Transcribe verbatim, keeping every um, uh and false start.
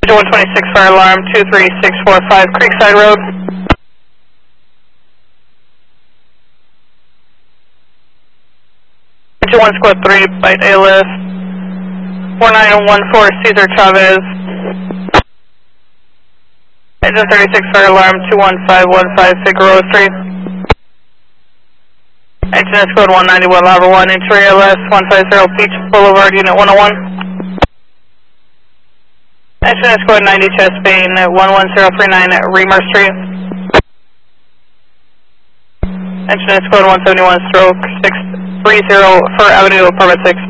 Engine one twenty-six, fire alarm two three six four five, Creekside Road. Engine one squad three, bite A L S. four nine one four, Cesar Chavez. Engine thirty-six, fire alarm two one five one five, Figueroa Street. Engine squad one ninety-one, Lava one, entry A L S one five zero, Beach Boulevard, unit one oh one. Engine squad ninety, Chest Bay, one one zero three nine, Reamer Street. Engine squad one seventy-one, stroke six three zero, Fur Avenue, apartment six.